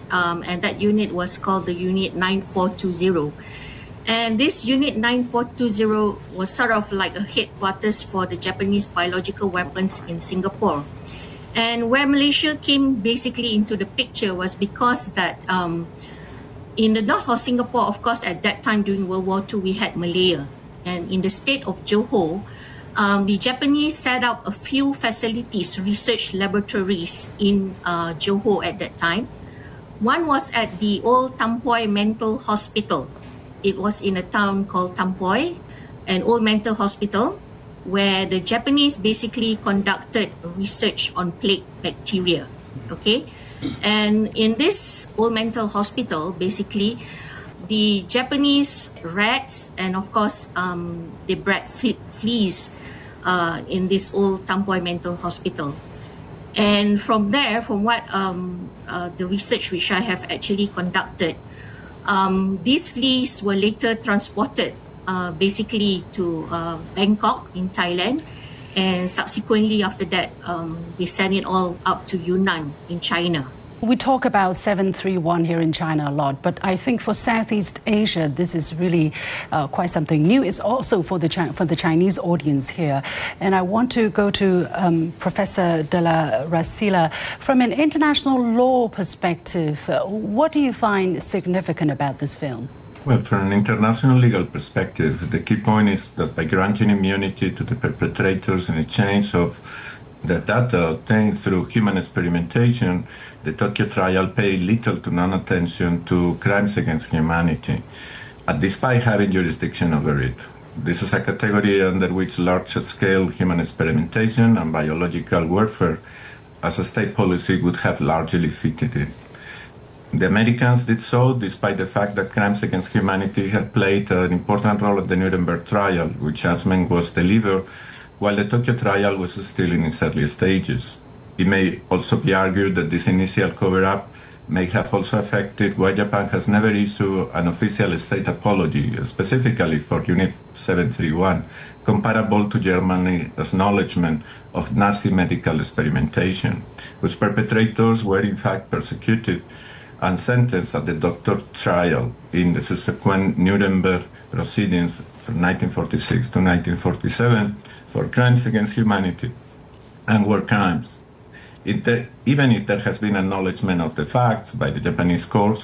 and that unit was called the Unit 9420. And this Unit 9420 was sort of like a headquarters for the Japanese biological weapons in Singapore. And where Malaysia came basically into the picture was because that in the north of Singapore, of course, at that time during World War II, we had Malaya. And in the state of Johor, the Japanese set up a few facilities, research laboratories in Johor at that time. One was at the old Tampoy Mental Hospital. It was in a town called Tampoy, an old mental hospital, where the Japanese basically conducted research on plague bacteria. Okay, and in this old mental hospital, basically, the Japanese rats and of course they bred fleas in this old Tampoy mental hospital. And from there, from what the research which I have actually conducted, these fleas were later transported basically to Bangkok in Thailand, and subsequently after that they sent it all up to Yunnan in China. We talk about 731 here in China a lot, but I think for Southeast Asia, this is really quite something new. It's also for the Chinese audience here. And I want to go to Professor De La Racila. From an international law perspective, what do you find significant about this film? Well, from an international legal perspective, the key point is that by granting immunity to the perpetrators in exchange of the data obtained through human experimentation, the Tokyo trial paid little to none attention to crimes against humanity, despite having jurisdiction over it. This is a category under which large-scale human experimentation and biological warfare as a state policy would have largely fitted in. The Americans did so despite the fact that crimes against humanity had played an important role at the Nuremberg trial, which judgment was delivered while the Tokyo trial was still in its early stages. It may also be argued that this initial cover-up may have also affected why Japan has never issued an official state apology, specifically for Unit 731, comparable to Germany's acknowledgement of Nazi medical experimentation, whose perpetrators were in fact persecuted and sentenced at the doctor trial in the subsequent Nuremberg proceedings from 1946 to 1947 for crimes against humanity and war crimes. Even if there has been acknowledgement of the facts by the Japanese courts,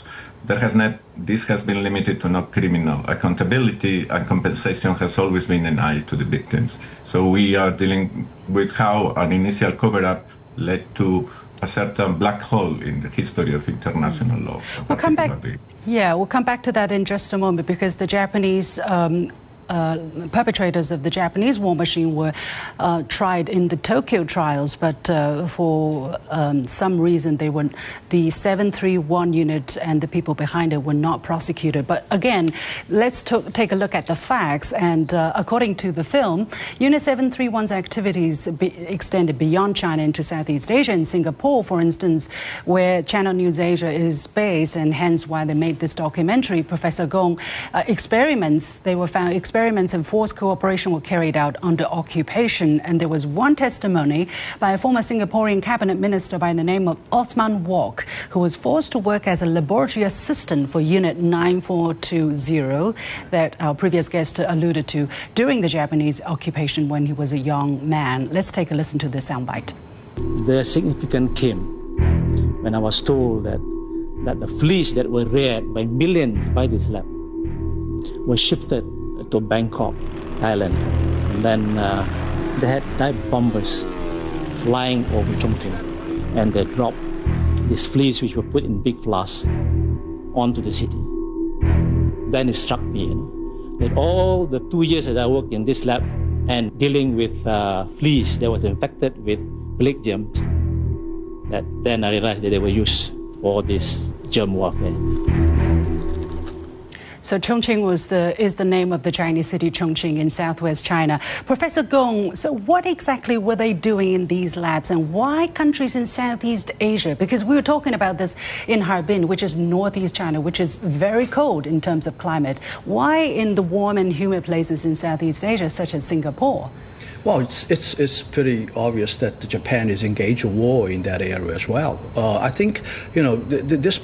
this has been limited to not criminal accountability, and compensation has always been denied to the victims. So we are dealing with how an initial cover-up led to a certain black hole in the history of international law. We'll come back. Yeah, we'll come back to that in just a moment, because the Japanese perpetrators of the Japanese war machine were tried in the Tokyo trials, but for some reason the 731 unit and the people behind it were not prosecuted. But again, let's take a look at the facts. And according to the film, Unit 731's activities extended beyond China into Southeast Asia. In Singapore, for instance, where Channel News Asia is based, and hence why they made this documentary, Professor Gong, experiments and forced cooperation were carried out under occupation. And there was one testimony by a former Singaporean cabinet minister by the name of Othman Wok, who was forced to work as a laboratory assistant for Unit 9420 that our previous guest alluded to during the Japanese occupation when he was a young man. Let's take a listen to this soundbite. The significance came when I was told that the fleas that were reared by millions by this lab were shifted to Bangkok, Thailand. And then they had dive bombers flying over Chongqing, and they dropped these fleas, which were put in big flasks, onto the city. Then it struck me, that all the 2 years that I worked in this lab and dealing with fleas that was infected with plague germs, that then I realized that they were used for this germ warfare. So Chongqing is the name of the Chinese city, Chongqing, in southwest China. Professor Gong, so what exactly were they doing in these labs, and why countries in Southeast Asia? Because we were talking about this in Harbin, which is northeast China, which is very cold in terms of climate. Why in the warm and humid places in Southeast Asia, such as Singapore? Well, it's pretty obvious that Japan is engaged in war in that area as well. I think, this